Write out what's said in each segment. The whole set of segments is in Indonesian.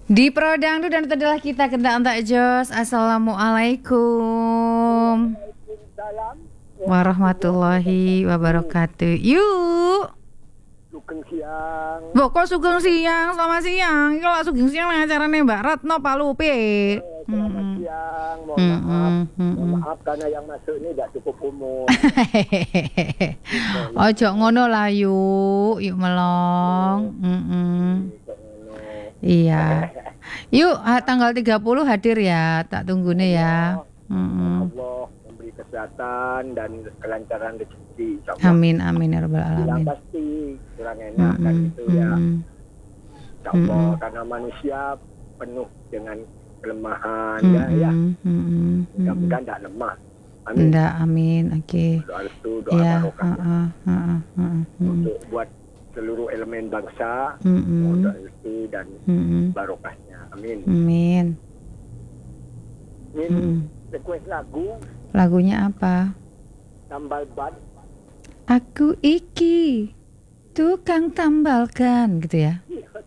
Di Prodang dan itu adalah kita kena antak jos. Assalamualaikum Waalaikumsalam warahmatullahi wabarakatuh. Yuk. Sugeng siang. Kok sugeng siang? Selamat siang. Kalau sugeng siang acaranya Mbak Ratno Pak Lupe. Selamat siang. Mohon maaf karena yang masuk ini tidak cukup umur. Ojo ngono lah yuk melong. Iya. Yuk tanggal 30 hadir ya. Tak tunggu nih ya. Allah memberi kesehatan dan kelancaran rezeki. Amin ya rabbal alamin. Yang pasti kurang enak kan itu ya. Allah karena manusia penuh dengan kelemahan ya. Mudah-mudahan tidak lemah. Amin. Tidak, amin. Oke. Doa restu, doa barokah. Untuk buat seluruh elemen bangsa, doa restu dan barokahnya. Amin. Amin. Request lagu. Lagunya apa? Tambal ban. Aku iki tukang tambalkan gitu ya.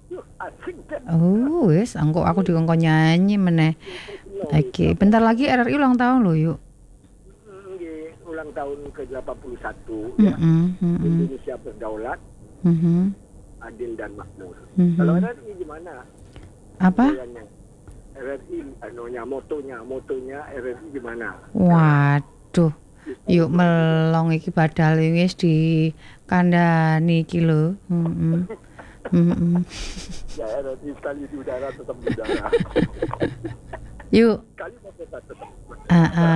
Oh, wes, aku dikongkon nyanyi meneh. Oke, bentar lagi RRI ulang tahun loh, yuk. Ulang tahun ke-81 ya. Indonesia berdaulat, adil dan makmur. Kalau RRI gimana? Apa? RRI motonya RRI gimana? Waduh. Yuk melong iki badal wis di kandhani iki lho. Ya RRI sekali di udara tetap di udara. Yuk. Sekali tetap.